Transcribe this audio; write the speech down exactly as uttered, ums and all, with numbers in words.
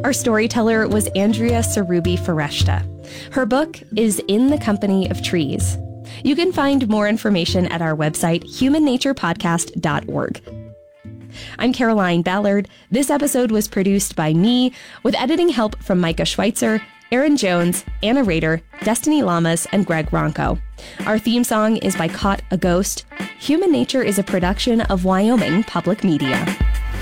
Our storyteller was Andrea Sarubi Foresta. Her book is In the Company of Trees. You can find more information at our website, human nature podcast dot org. I'm Caroline Ballard. This episode was produced by me, with editing help from Micah Schweitzer, Aaron Jones, Anna Rader, Destiny Lamas, and Greg Ronco. Our theme song is by Caught a Ghost. Human Nature is a production of Wyoming Public Media.